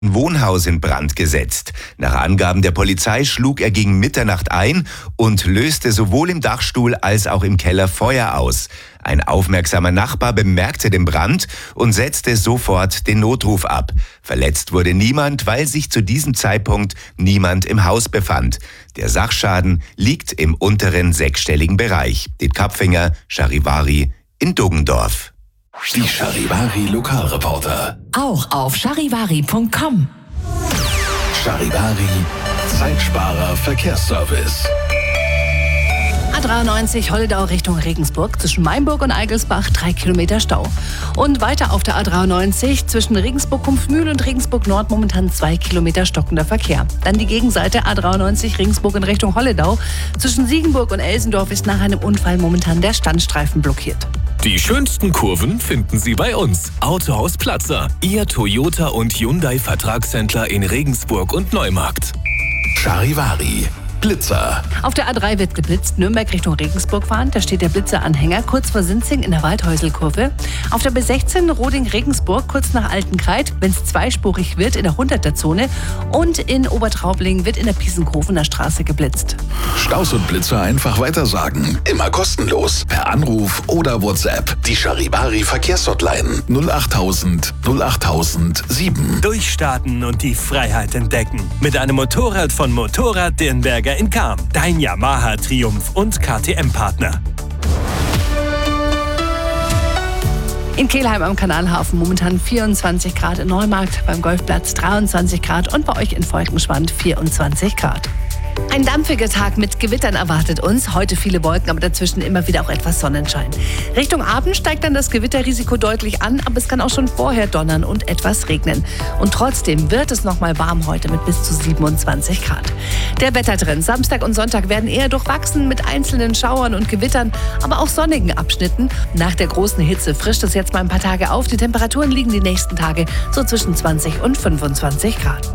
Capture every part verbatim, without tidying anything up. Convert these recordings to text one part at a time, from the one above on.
Wohnhaus in Brand gesetzt. Nach Angaben der Polizei schlug er gegen Mitternacht ein und löste sowohl im Dachstuhl als auch im Keller Feuer aus. Ein aufmerksamer Nachbar bemerkte den Brand und setzte sofort den Notruf ab. Verletzt wurde niemand, weil sich zu diesem Zeitpunkt niemand im Haus befand. Der Sachschaden liegt im unteren sechsstelligen Bereich. Den Kapfinger Charivari in Duggendorf. Die Charivari Lokalreporter. Auch auf charivari punkt com. Charivari, Zeitsparer Verkehrsservice. A dreiundneunzig Holledau Richtung Regensburg, zwischen Mainburg und Eigelsbach drei Kilometer Stau. Und weiter auf der A dreiundneunzig zwischen Regensburg-Kumpfmühl und Regensburg-Nord momentan zwei Kilometer stockender Verkehr. Dann die Gegenseite A dreiundneunzig Regensburg in Richtung Holledau. Zwischen Siegenburg und Elsendorf ist nach einem Unfall momentan der Standstreifen blockiert. Die schönsten Kurven finden Sie bei uns. Autohaus Platzer, Ihr Toyota und Hyundai Vertragshändler in Regensburg und Neumarkt. Charivari, Blitzer. Auf der A drei wird geblitzt, Nürnberg Richtung Regensburg fahren. Da steht der Blitzeranhänger kurz vor Sinzing in der Waldhäuselkurve. Auf der B sechzehn Roding-Regensburg kurz nach Altenkreid, wenn es zweispurig wird in der hunderter-Zone. Und in Obertraubling wird in der Piesenkofener Straße geblitzt. Staus und Blitzer einfach weitersagen. Immer kostenlos. Per Anruf oder WhatsApp. Die Charivari Verkehrshotline null achttausend null achttausend sieben. Durchstarten und die Freiheit entdecken. Mit einem Motorrad von Motorrad Dirnberger in Cham. Dein Yamaha Triumph und K T M-Partner. In Kelheim am Kanalhafen momentan vierundzwanzig Grad, in Neumarkt beim Golfplatz dreiundzwanzig Grad und bei euch in Volkenschwand vierundzwanzig Grad. Ein dampfiger Tag mit Gewittern erwartet uns. Heute viele Wolken, aber dazwischen immer wieder auch etwas Sonnenschein. Richtung Abend steigt dann das Gewitterrisiko deutlich an, aber es kann auch schon vorher donnern und etwas regnen. Und trotzdem wird es noch mal warm heute mit bis zu siebenundzwanzig Grad. Der Wettertrend Samstag und Sonntag werden eher durchwachsen mit einzelnen Schauern und Gewittern, aber auch sonnigen Abschnitten. Nach der großen Hitze frischt es jetzt mal ein paar Tage auf. Die Temperaturen liegen die nächsten Tage so zwischen zwanzig und fünfundzwanzig Grad.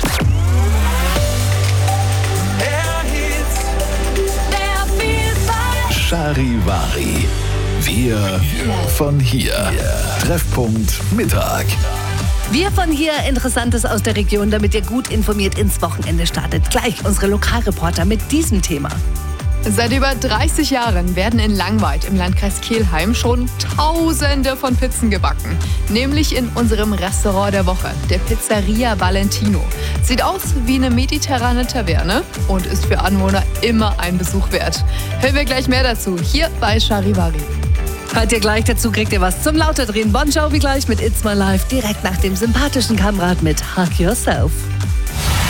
Charivari. Wir von hier. Treffpunkt Mittag. Wir von hier, Interessantes aus der Region, damit ihr gut informiert ins Wochenende startet. Gleich unsere Lokalreporter mit diesem Thema. Seit über dreißig Jahren werden in Langweid im Landkreis Kelheim schon Tausende von Pizzen gebacken. Nämlich in unserem Restaurant der Woche, der Pizzeria Valentino. Sieht aus wie eine mediterrane Taverne und ist für Anwohner immer ein Besuch wert. Hören wir gleich mehr dazu, hier bei Charivari. Hört ihr gleich, dazu kriegt ihr was zum Lauterdrehen. Bon Jovi gleich mit It's My Life, direkt nach dem sympathischen Kamerad mit Hug Yourself.